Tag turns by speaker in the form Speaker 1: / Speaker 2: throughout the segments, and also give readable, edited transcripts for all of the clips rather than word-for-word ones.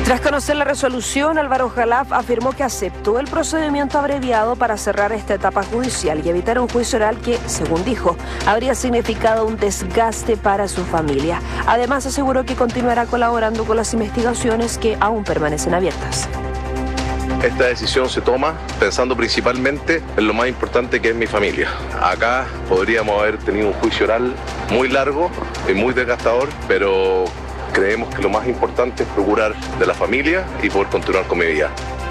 Speaker 1: Tras conocer la resolución, Álvaro Jalaf afirmó que aceptó el procedimiento abreviado para cerrar esta etapa judicial y evitar un juicio oral que, según dijo, habría significado un desgaste para su familia. Además, aseguró que continuará colaborando con las investigaciones que aún permanecen abiertas.
Speaker 2: Esta decisión se toma pensando principalmente en lo más importante, que es mi familia. Acá podríamos haber tenido un juicio oral muy largo y muy desgastador, pero creemos que lo más importante es procurar de la familia y poder continuar con mi vida.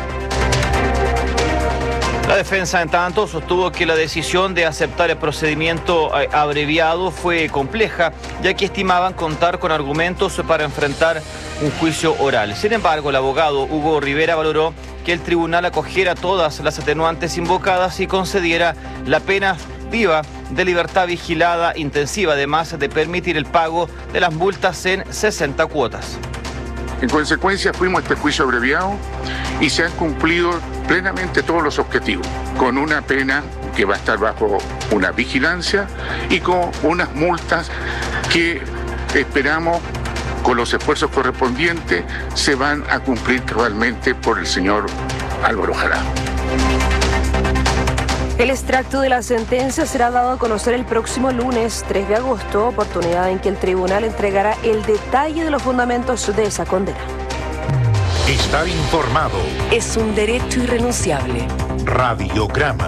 Speaker 3: La defensa, en tanto, sostuvo que la decisión de aceptar el procedimiento abreviado fue compleja, ya que estimaban contar con argumentos para enfrentar un juicio oral. Sin embargo, el abogado Hugo Rivera valoró que el tribunal acogiera todas las atenuantes invocadas y concediera la pena viva de libertad vigilada intensiva, además de permitir el pago de las multas en 60 cuotas.
Speaker 4: En consecuencia, fuimos a este juicio abreviado y se han cumplido plenamente todos los objetivos, con una pena que va a estar bajo una vigilancia y con unas multas que esperamos, con los esfuerzos correspondientes, se van a cumplir cabalmente por el señor Álvaro Jalaf.
Speaker 1: El extracto de la sentencia será dado a conocer el próximo lunes 3 de agosto, oportunidad en que el tribunal entregará el detalle de los fundamentos de esa condena.
Speaker 5: Estar informado
Speaker 1: Es un derecho irrenunciable.
Speaker 5: Radiograma.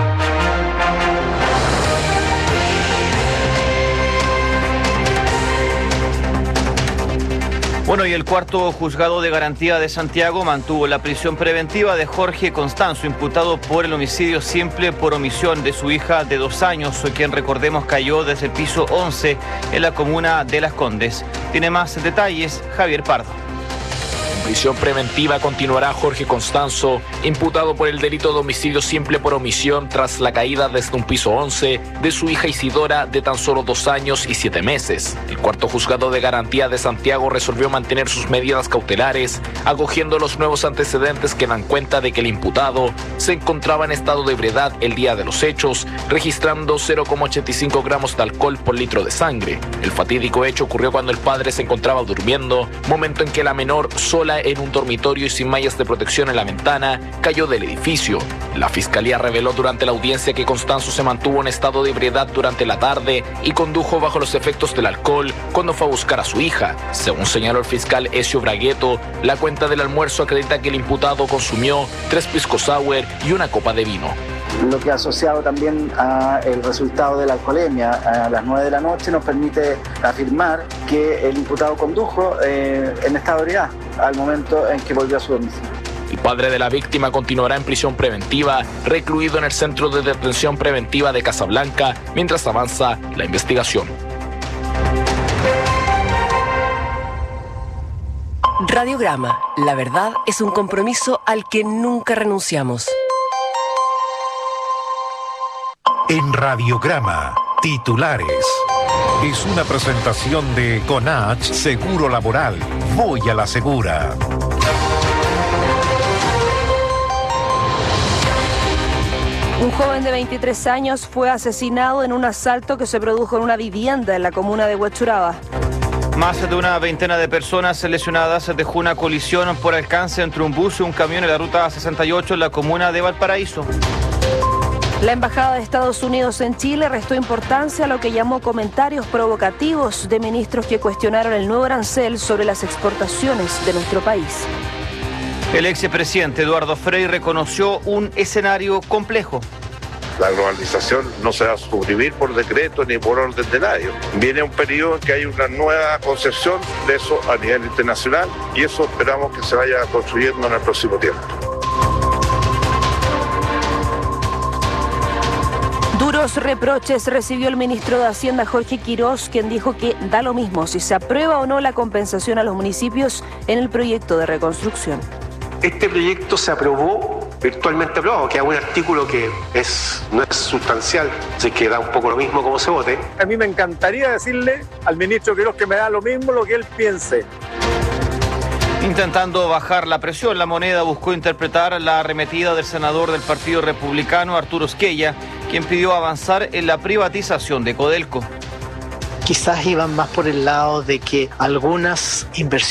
Speaker 3: Bueno, y el cuarto juzgado de garantía de Santiago mantuvo la prisión preventiva de Jorge Constanzo, imputado por el homicidio simple por omisión de su hija de 2 años, quien, recordemos, cayó desde el piso 11 en la comuna de Las Condes. Tiene más detalles Javier Pardo.
Speaker 6: En prisión preventiva continuará Jorge Constanzo, imputado por el delito de homicidio simple por omisión tras la caída desde un piso 11 de su hija Isidora, de tan solo 2 años y 7 meses. El cuarto juzgado de garantía de Santiago resolvió mantener sus medidas cautelares, acogiendo los nuevos antecedentes que dan cuenta de que el imputado se encontraba en estado de ebriedad el día de los hechos, registrando 0,85 gramos de alcohol por litro de sangre. El fatídico hecho ocurrió cuando el padre se encontraba durmiendo, momento en que la menor, sola en un dormitorio y sin mallas de protección en la ventana, cayó del edificio. La fiscalía reveló durante la audiencia que Constanzo se mantuvo en estado de ebriedad durante la tarde y condujo bajo los efectos del alcohol cuando fue a buscar a su hija. Según señaló el fiscal Ezio Bragueto, la cuenta del almuerzo acredita que el imputado consumió 3 pisco sour y una copa de vino.
Speaker 7: Lo que asociado también al resultado de la alcoholemia a las 9 de la noche nos permite afirmar que el imputado condujo en estado de ebriedad al momento en que volvió a su domicilio.
Speaker 6: El padre de la víctima continuará en prisión preventiva, recluido en el Centro de Detención Preventiva de Casablanca, mientras avanza la investigación.
Speaker 1: Radiograma. La verdad es un compromiso al que nunca renunciamos.
Speaker 5: En Radiograma, titulares. Es una presentación de Conach Seguro Laboral. Voy a la segura.
Speaker 1: Un joven de 23 años fue asesinado en un asalto que se produjo en una vivienda en la comuna de Huechuraba.
Speaker 3: Más de una veintena de personas lesionadas dejó una colisión por alcance entre un bus y un camión en la ruta 68 en la comuna de Valparaíso.
Speaker 1: La Embajada de Estados Unidos en Chile restó importancia a lo que llamó comentarios provocativos de ministros que cuestionaron el nuevo arancel sobre las exportaciones de nuestro país.
Speaker 3: El expresidente Eduardo Frei reconoció un escenario complejo.
Speaker 8: La globalización no se va a suprimir por decreto ni por orden de nadie. Viene un periodo en que hay una nueva concepción de eso a nivel internacional y eso esperamos que se vaya construyendo en el próximo tiempo.
Speaker 1: Duros reproches recibió el ministro de Hacienda Jorge Quirós, quien dijo que da lo mismo si se aprueba o no la compensación a los municipios en el proyecto de reconstrucción.
Speaker 9: Este proyecto se aprobó, virtualmente aprobado, que es un artículo que no es sustancial, así que da un poco lo mismo como se vote.
Speaker 10: A mí me encantaría decirle al ministro Quirós que me da lo mismo lo que él piense.
Speaker 3: Intentando bajar la presión, La Moneda buscó interpretar la arremetida del senador del Partido Republicano, Arturo Esquella, quien pidió avanzar en la privatización de Codelco.
Speaker 11: Quizás iban más por el lado de que algunas inversiones